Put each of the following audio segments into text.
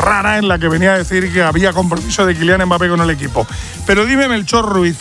rara en la que venía a decir que había compromiso de Kylian Mbappé con el equipo. Pero dime, Melchor Ruiz,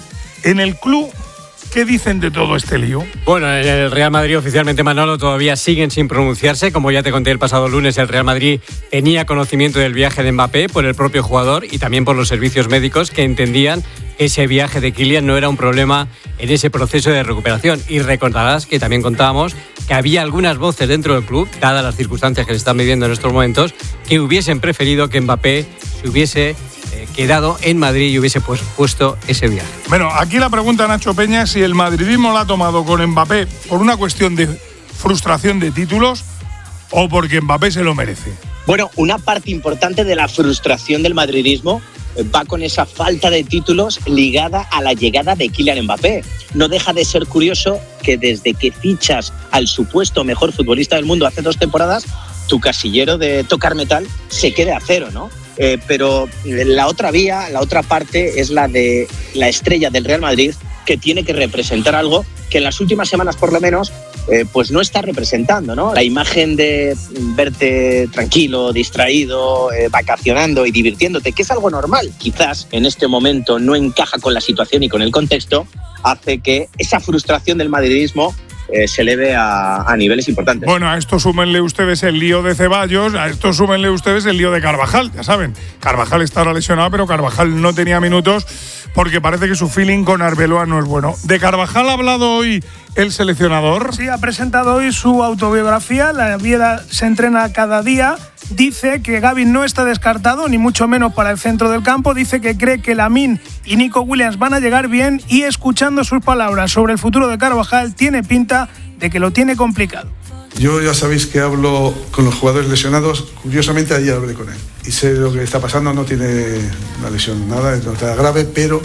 en el club, ¿qué dicen de todo este lío? Bueno, en el Real Madrid oficialmente, Manolo, todavía siguen sin pronunciarse. Como ya te conté el pasado lunes, el Real Madrid tenía conocimiento del viaje de Mbappé por el propio jugador y también por los servicios médicos que entendían que ese viaje de Kylian no era un problema en ese proceso de recuperación. Y recordarás que también contábamos que había algunas voces dentro del club, dadas las circunstancias que se están viviendo en estos momentos, que hubiesen preferido que Mbappé se hubiese quedado en Madrid y hubiese puesto ese viaje. Bueno, aquí la pregunta, Nacho Peña, si el madridismo la ha tomado con Mbappé por una cuestión de frustración de títulos o porque Mbappé se lo merece. Bueno, una parte importante de la frustración del madridismo va con esa falta de títulos ligada a la llegada de Kylian Mbappé. No deja de ser curioso que desde que fichas al supuesto mejor futbolista del mundo hace 2 temporadas, tu casillero de tocar metal se quede a 0, ¿no? Pero la otra vía, la otra parte es la de la estrella del Real Madrid, que tiene que representar algo que en las últimas semanas por lo menos pues no está representando, ¿no? La imagen de verte tranquilo, distraído, vacacionando y divirtiéndote, que es algo normal, quizás en este momento no encaja con la situación y con el contexto, hace que esa frustración del madridismo se eleve a niveles importantes. Bueno, a esto súmenle ustedes el lío de Ceballos, a esto súmenle ustedes el lío de Carvajal, ya saben. Carvajal está ahora lesionado, pero Carvajal no tenía minutos porque parece que su feeling con Arbeloa no es bueno. ¿De Carvajal ha hablado hoy el seleccionador? Sí, ha presentado hoy su autobiografía, La vida se entrena cada día. Dice que Gavi no está descartado, ni mucho menos para el centro del campo. Dice que cree que Lamine y Nico Williams van a llegar bien y, escuchando sus palabras sobre el futuro de Carvajal, tiene pinta de que lo tiene complicado. Yo ya sabéis que hablo con los jugadores lesionados. Curiosamente ayer hablé con él y sé lo que está pasando. No tiene una lesión, nada, no está grave, pero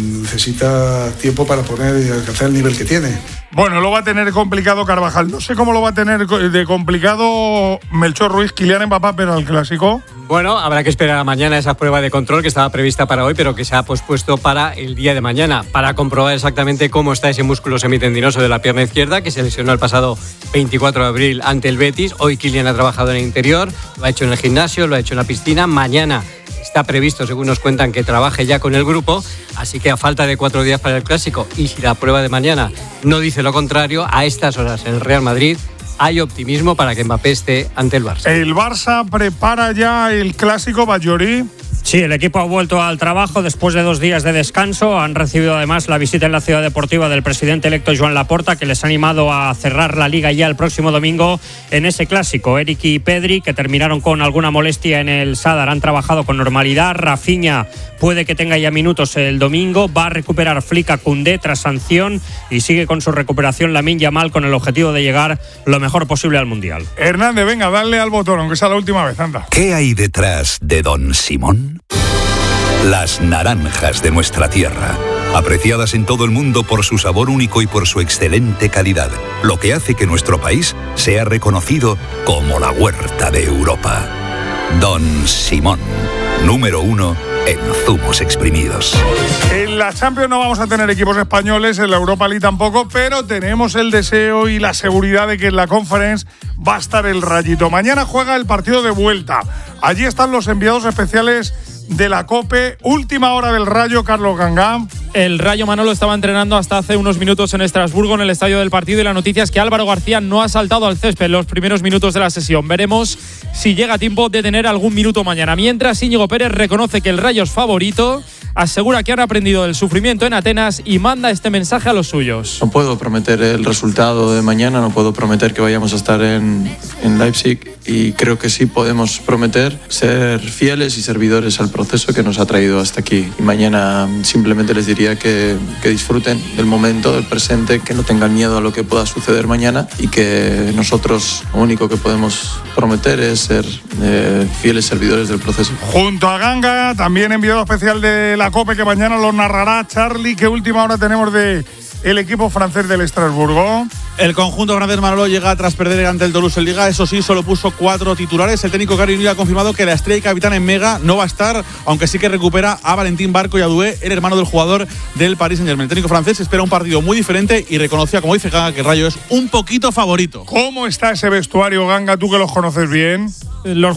necesita tiempo para poner y alcanzar el nivel que tiene. Bueno, lo va a tener complicado Carvajal. No sé cómo lo va a tener de complicado Melchor Ruiz, Kylian Mbappé, pero al clásico. Bueno, habrá que esperar a mañana esa prueba de control que estaba prevista para hoy, pero que se ha pospuesto para el día de mañana, para comprobar exactamente cómo está ese músculo semitendinoso de la pierna izquierda, que se lesionó el pasado 24 de abril ante el Betis. Hoy Kylian ha trabajado en el interior, lo ha hecho en el gimnasio, lo ha hecho en la piscina. Mañana está previsto, según nos cuentan, que trabaje ya con el grupo, así que a falta de 4 días para el clásico, y si la prueba de mañana no dice lo contrario, a estas horas en el Real Madrid hay optimismo para que Mbappé esté ante el Barça. El Barça prepara ya el clásico, Ballori. Sí, el equipo ha vuelto al trabajo después de 2 días de descanso. Han recibido además la visita en la ciudad deportiva del presidente electo Joan Laporta, que les ha animado a cerrar la liga ya el próximo domingo en ese clásico. Eric y Pedri, que terminaron con alguna molestia en el Sadar, han trabajado con normalidad. Rafinha puede que tenga ya minutos el domingo. Va a recuperar Flick a Koundé tras sanción y sigue con su recuperación Lamine Yamal con el objetivo de llegar lo mejor posible al Mundial. Hernández, venga, dale al botón, aunque sea la última vez, anda. ¿Qué hay detrás de Don Simón? Las naranjas de nuestra tierra, apreciadas en todo el mundo por su sabor único y por su excelente calidad, lo que hace que nuestro país sea reconocido como la huerta de Europa. Don Simón, número 1 en zumos exprimidos. En la Champions no vamos a tener equipos españoles, en la Europa League tampoco, pero tenemos el deseo y la seguridad de que en la Conference va a estar el Rayito. Mañana juega el partido de vuelta. Allí están los enviados especiales de la COPE. Última hora del Rayo, Carlos Gangá. El Rayo, Manolo, estaba entrenando hasta hace unos minutos en Estrasburgo, en el estadio del partido, y la noticia es que Álvaro García no ha saltado al césped en los primeros minutos de la sesión. Veremos si llega a tiempo de tener algún minuto mañana. Mientras, Íñigo Pérez reconoce que el Rayo es favorito, asegura que han aprendido del sufrimiento en Atenas y manda este mensaje a los suyos. No puedo prometer el resultado de mañana, no puedo prometer que vayamos a estar en Leipzig, y creo que sí podemos prometer ser fieles y servidores al proceso que nos ha traído hasta aquí. Y mañana simplemente les diría que disfruten del momento, del presente, que no tengan miedo a lo que pueda suceder mañana, y que nosotros lo único que podemos prometer es ser fieles servidores del proceso. Junto a Ganga, también enviado especial de la COPE, que mañana lo narrará Charlie. ¿Qué última hora tenemos de el equipo francés del Estrasburgo? El conjunto francés, Manolo, llega tras perder ante el Toulouse en Liga. Eso sí, solo puso 4 titulares. El técnico Gary Neville ha confirmado que la estrella y capitán en Mega no va a estar, aunque sí que recupera a Valentín Barco y a Doué, el hermano del jugador del Paris Saint-Germain. El técnico francés espera un partido muy diferente y reconocía, como dice Ganga, que el Rayo es un poquito favorito. ¿Cómo está ese vestuario, Ganga, tú que los conoces bien? Los